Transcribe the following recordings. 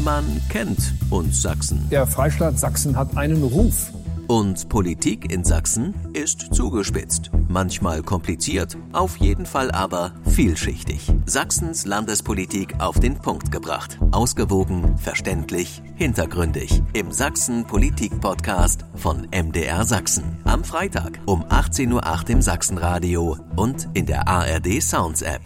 Man kennt uns Sachsen. Der Freistaat Sachsen hat einen Ruf. Und Politik in Sachsen ist zugespitzt. Manchmal kompliziert, auf jeden Fall aber vielschichtig. Sachsens Landespolitik auf den Punkt gebracht. Ausgewogen, verständlich, hintergründig. Im Sachsen-Politik-Podcast von MDR Sachsen. Am Freitag um 18:08 Uhr im Sachsenradio und in der ARD Sounds App.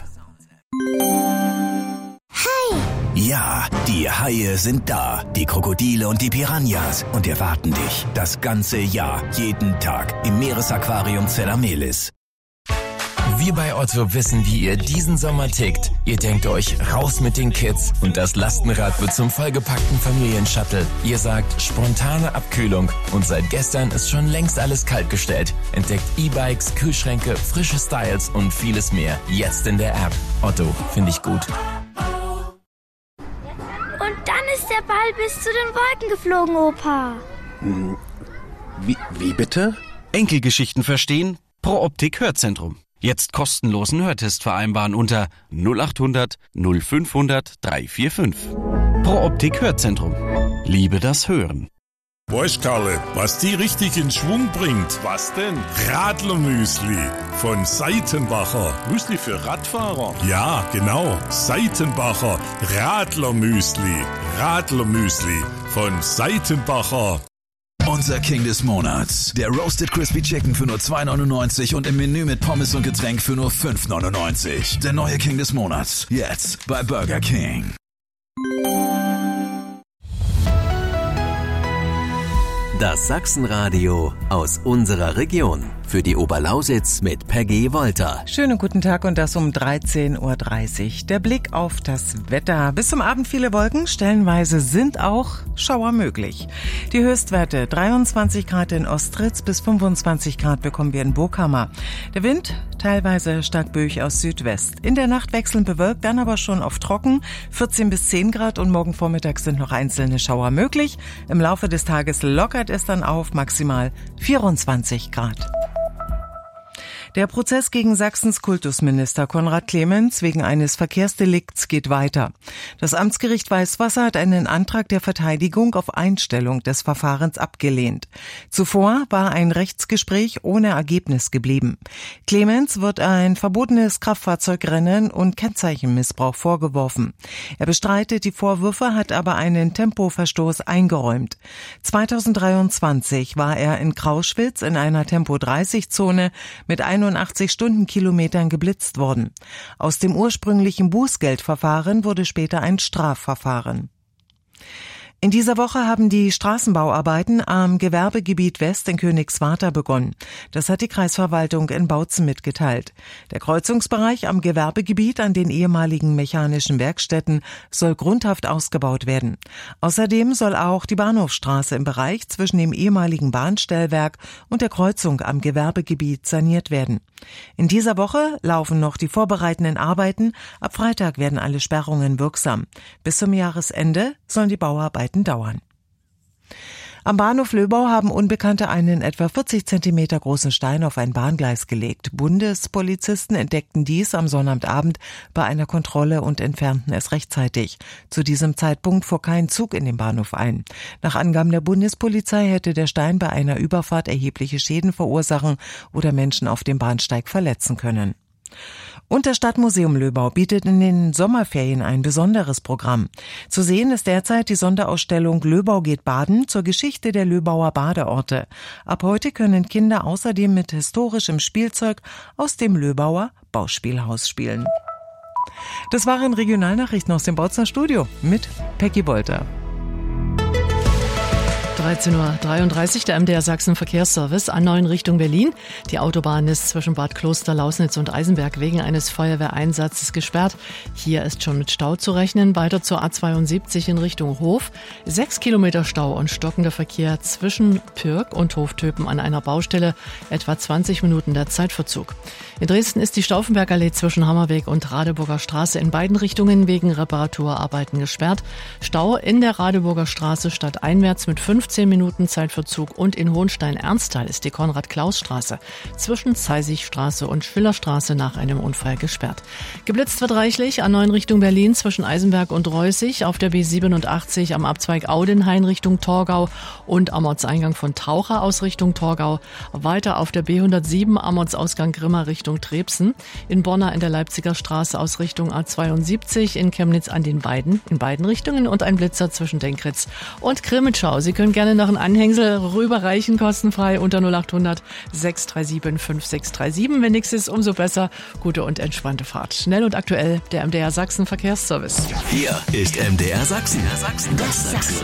Ja, die Haie sind da, die Krokodile und die Piranhas und erwarten dich das ganze Jahr, jeden Tag im Meeresaquarium Zellamelis. Wir bei Otto wissen, wie ihr diesen Sommer tickt. Ihr denkt euch, raus mit den Kids und das Lastenrad wird zum vollgepackten Familienshuttle. Ihr sagt, spontane Abkühlung und seit gestern ist schon längst alles kaltgestellt. Entdeckt E-Bikes, Kühlschränke, frische Styles und vieles mehr. Jetzt in der App. Otto, finde ich gut. Dann ist der Ball bis zu den Wolken geflogen, Opa. Wie bitte? Enkelgeschichten verstehen? Pro Optik Hörzentrum. Jetzt kostenlosen Hörtest vereinbaren unter 0800 0500 345. Pro Optik Hörzentrum. Liebe das Hören. Weißt, Karle, was die richtig in Schwung bringt? Was denn? Radlermüsli von Seitenbacher. Müsli für Radfahrer? Ja, genau. Seitenbacher Radlermüsli. Radlermüsli von Seitenbacher. Unser King des Monats. Der Roasted Crispy Chicken für nur 2,99 und im Menü mit Pommes und Getränk für nur 5,99. Der neue King des Monats. Jetzt bei Burger King. Das Sachsenradio aus unserer Region. Für die Oberlausitz mit Peggy Wolter. Schönen guten Tag und das um 13:30 Uhr. Der Blick auf das Wetter. Bis zum Abend viele Wolken, stellenweise sind auch Schauer möglich. Die Höchstwerte 23 Grad in Ostritz bis 25 Grad bekommen wir in Burghammer. Der Wind teilweise stark böig aus Südwest. In der Nacht wechselnd bewölkt, dann aber schon oft trocken. 14 bis 10 Grad und morgen Vormittag sind noch einzelne Schauer möglich. Im Laufe des Tages lockert es dann auf maximal 24 Grad. Der Prozess gegen Sachsens Kultusminister Konrad Clemens wegen eines Verkehrsdelikts geht weiter. Das Amtsgericht Weißwasser hat einen Antrag der Verteidigung auf Einstellung des Verfahrens abgelehnt. Zuvor war ein Rechtsgespräch ohne Ergebnis geblieben. Clemens wird ein verbotenes Kraftfahrzeugrennen und Kennzeichenmissbrauch vorgeworfen. Er bestreitet die Vorwürfe, hat aber einen Tempoverstoß eingeräumt. 2023 war er in Krauschwitz in einer Tempo-30-Zone mit 81 Stundenkilometern geblitzt worden. Aus dem ursprünglichen Bußgeldverfahren wurde später ein Strafverfahren. In dieser Woche haben die Straßenbauarbeiten am Gewerbegebiet West in Königswarter begonnen. Das hat die Kreisverwaltung in Bautzen mitgeteilt. Der Kreuzungsbereich am Gewerbegebiet an den ehemaligen mechanischen Werkstätten soll grundhaft ausgebaut werden. Außerdem soll auch die Bahnhofstraße im Bereich zwischen dem ehemaligen Bahnstellwerk und der Kreuzung am Gewerbegebiet saniert werden. In dieser Woche laufen noch die vorbereitenden Arbeiten. Ab Freitag werden alle Sperrungen wirksam. Bis zum Jahresende sollen die Bauarbeiten dauern. Am Bahnhof Löbau haben Unbekannte einen etwa 40 Zentimeter großen Stein auf ein Bahngleis gelegt. Bundespolizisten entdeckten dies am Sonnabendabend bei einer Kontrolle und entfernten es rechtzeitig. Zu diesem Zeitpunkt fuhr kein Zug in den Bahnhof ein. Nach Angaben der Bundespolizei hätte der Stein bei einer Überfahrt erhebliche Schäden verursachen oder Menschen auf dem Bahnsteig verletzen können. Und das Stadtmuseum Löbau bietet in den Sommerferien ein besonderes Programm. Zu sehen ist derzeit die Sonderausstellung Löbau geht baden zur Geschichte der Löbauer Badeorte. Ab heute können Kinder außerdem mit historischem Spielzeug aus dem Löbauer Bauspielhaus spielen. Das waren Regionalnachrichten aus dem Bautzer Studio mit Peggy Wolter. 13:33 Uhr, der MDR Sachsen Verkehrsservice, A9 Richtung Berlin. Die Autobahn ist zwischen Bad Kloster, Lausnitz und Eisenberg wegen eines Feuerwehreinsatzes gesperrt. Hier ist schon mit Stau zu rechnen. Weiter zur A72 in Richtung Hof. 6 Kilometer Stau und stockender Verkehr zwischen Pürg und Hoftöpen an einer Baustelle. Etwa 20 Minuten der Zeitverzug. In Dresden ist die Stauffenbergallee zwischen Hammerweg und Radeburger Straße in beiden Richtungen wegen Reparaturarbeiten gesperrt. Stau in der Radeburger Straße stadteinwärts mit 15 15 Minuten Zeitverzug und in Hohenstein-Ernsthal ist die Konrad-Klaus-Straße zwischen Zeisigstraße und Schillerstraße nach einem Unfall gesperrt. Geblitzt wird reichlich A9 Richtung Berlin zwischen Eisenberg und Reußig, auf der B87 am Abzweig Audenhain Richtung Torgau und am Ortseingang von Taucher aus Richtung Torgau. Weiter auf der B107 am Ortsausgang Grimma Richtung Trebsen, in Bonner in der Leipziger Straße aus Richtung A72, in Chemnitz in beiden Richtungen und ein Blitzer zwischen Denkritz und Krimitschau. Sie können gerne noch einen Anhängsel rüberreichen, kostenfrei unter 0800 637 5637. Wenn nichts ist, umso besser. Gute und entspannte Fahrt. Schnell und aktuell der MDR Sachsen Verkehrsservice. Hier ist MDR Sachsen. Das Sachsen.